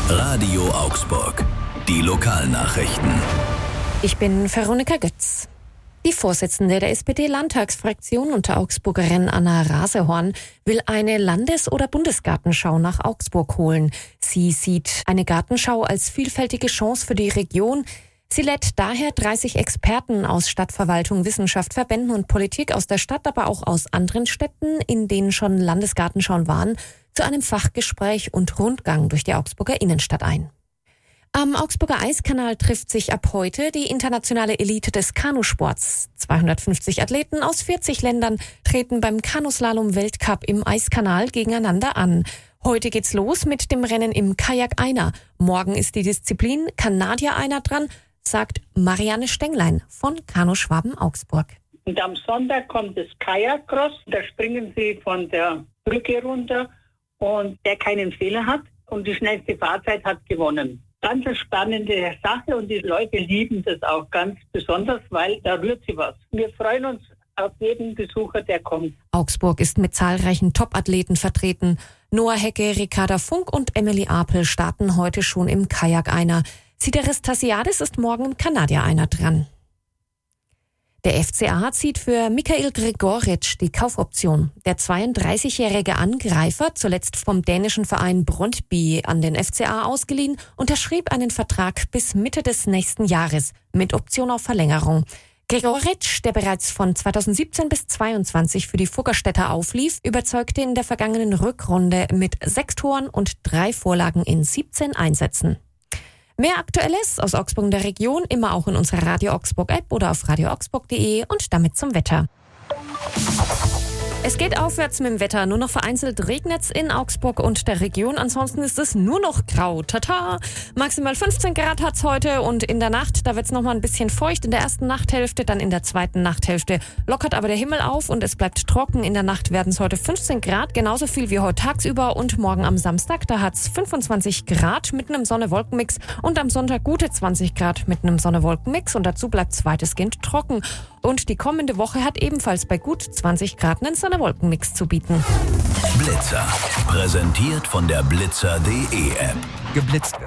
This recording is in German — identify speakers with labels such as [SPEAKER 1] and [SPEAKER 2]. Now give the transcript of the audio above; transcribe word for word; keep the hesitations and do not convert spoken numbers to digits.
[SPEAKER 1] Radio Augsburg. Die Lokalnachrichten.
[SPEAKER 2] Ich bin Veronika Götz. Die Vorsitzende der S P D-Landtagsfraktion und Augsburgerin Anna Rasehorn will eine Landes- oder Bundesgartenschau nach Augsburg holen. Sie sieht eine Gartenschau als vielfältige Chance für die Region. Sie lädt daher dreißig Experten aus Stadtverwaltung, Wissenschaft, Verbänden und Politik aus der Stadt, aber auch aus anderen Städten, in denen schon Landesgartenschauen waren, zu einem Fachgespräch und Rundgang durch die Augsburger Innenstadt ein. Am Augsburger Eiskanal trifft sich ab heute die internationale Elite des Kanusports. zweihundertfünfzig Athleten aus vierzig Ländern treten beim Kanuslalom-Weltcup im Eiskanal gegeneinander an. Heute geht's los mit dem Rennen im Kajak-Einer. Morgen ist die Disziplin Kanadier-Einer dran, sagt Marianne Stenglein von Kanu Schwaben Augsburg.
[SPEAKER 3] Und am Sonntag kommt das Kajak-Cross. Da springen sie von der Brücke runter und der keinen Fehler hat und die schnellste Fahrzeit hat gewonnen. Ganz eine spannende Sache und die Leute lieben das auch ganz besonders, weil da rührt sie was. Wir freuen uns auf jeden Besucher, der kommt.
[SPEAKER 2] Augsburg ist mit zahlreichen Top-Athleten vertreten. Noah Hecke, Ricarda Funk und Emily Apel starten heute schon im Kajak-Einer. Sideris Tassiadis ist morgen im Kanadier-Einer dran. Der F C A zieht für Mikhail Gregoritsch die Kaufoption. Der zweiunddreißigjährige Angreifer, zuletzt vom dänischen Verein Brøndby an den F C A ausgeliehen, unterschrieb einen Vertrag bis Mitte des nächsten Jahres mit Option auf Verlängerung. Gregoritsch, der bereits von zweitausendsiebzehn bis zweiundzwanzig für die Fuggerstädter auflief, überzeugte in der vergangenen Rückrunde mit sechs Toren und drei Vorlagen in siebzehn Einsätzen. Mehr Aktuelles aus Augsburg und der Region immer auch in unserer Radio Augsburg App oder auf radio augsburg punkt de und damit zum Wetter. Es geht aufwärts mit dem Wetter. Nur noch vereinzelt regnet es in Augsburg und der Region. Ansonsten ist es nur noch grau. Tata! Maximal fünfzehn Grad hat es heute und in der Nacht, da wird es nochmal ein bisschen feucht. In der ersten Nachthälfte, dann in der zweiten Nachthälfte lockert aber der Himmel auf und es bleibt trocken. In der Nacht werden es heute fünfzehn Grad, genauso viel wie heute tagsüber. Und morgen am Samstag, da hat es fünfundzwanzig Grad mit einem Sonne-Wolken-Mix und am Sonntag gute zwanzig Grad mit einem Sonne-Wolken-Mix und dazu bleibt es weitestgehend trocken. Und die kommende Woche hat ebenfalls bei gut zwanzig Grad einen Sonne-Wolken-Mix zu bieten.
[SPEAKER 1] Blitzer. Präsentiert von der blitzer punkt de App.
[SPEAKER 4] Geblitzt wird.